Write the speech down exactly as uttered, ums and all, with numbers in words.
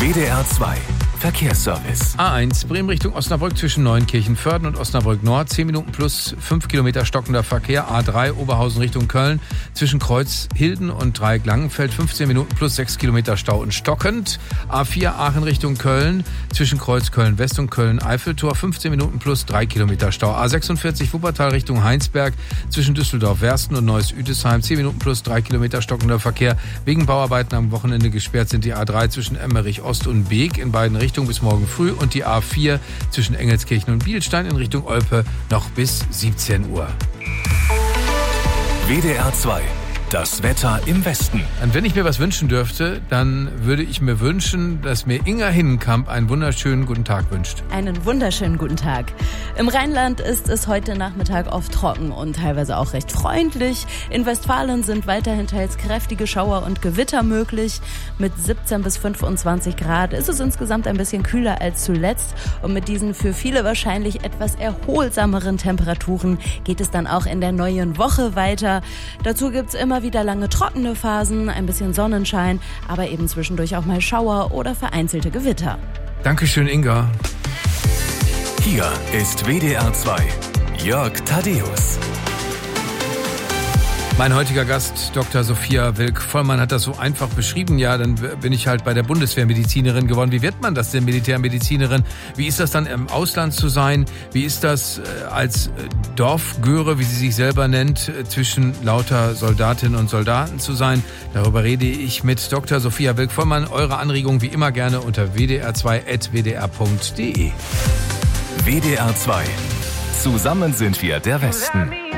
W D R zwei Verkehrsservice. A eins, Bremen Richtung Osnabrück zwischen Neunkirchen-Vörden und Osnabrück Nord. zehn Minuten plus fünf Kilometer stockender Verkehr. A drei, Oberhausen Richtung Köln zwischen Kreuzhilden und Dreieck-Langenfeld. fünfzehn Minuten plus sechs Kilometer Stau und stockend. A vier, Aachen Richtung Köln zwischen Kreuz Köln-West und Köln-Eiffeltor. fünfzehn Minuten plus drei Kilometer Stau. A sechsundvierzig, Wuppertal Richtung Heinsberg zwischen Düsseldorf-Wersten und Neuss-Üdesheim. zehn Minuten plus drei Kilometer stockender Verkehr. Wegen Bauarbeiten am Wochenende gesperrt sind die A drei zwischen Emmerich Ost und Beek in beiden Richtungen bis morgen früh und die A vier zwischen Engelskirchen und Bielstein in Richtung Olpe noch bis siebzehn Uhr. W D R zwei. Das Wetter im Westen. Und wenn ich mir was wünschen dürfte, dann würde ich mir wünschen, dass mir Inga Hinnenkamp einen wunderschönen guten Tag wünscht. Einen wunderschönen guten Tag. Im Rheinland ist es heute Nachmittag oft trocken und teilweise auch recht freundlich. In Westfalen sind weiterhin teils kräftige Schauer und Gewitter möglich. Mit siebzehn bis fünfundzwanzig Grad ist es insgesamt ein bisschen kühler als zuletzt. Und mit diesen für viele wahrscheinlich etwas erholsameren Temperaturen geht es dann auch in der neuen Woche weiter. Dazu gibt's immer wieder lange trockene Phasen, ein bisschen Sonnenschein, aber eben zwischendurch auch mal Schauer oder vereinzelte Gewitter. Dankeschön, Inga. Hier ist W D R zwei. Jörg Thaddeus. Mein heutiger Gast, Doktor Sophia Wilk-Vollmann, hat das so einfach beschrieben. Ja, dann bin ich halt bei der Bundeswehrmedizinerin geworden. Wie wird man das denn, Militärmedizinerin? Wie ist das dann im Ausland zu sein? Wie ist das als Dorfgöre, wie sie sich selber nennt, zwischen lauter Soldatinnen und Soldaten zu sein? Darüber rede ich mit Doktor Sophia Wilk-Vollmann. Eure Anregungen wie immer gerne unter w d r zwei at w d r punkt d e. W D R zwei. Zusammen sind wir der Westen.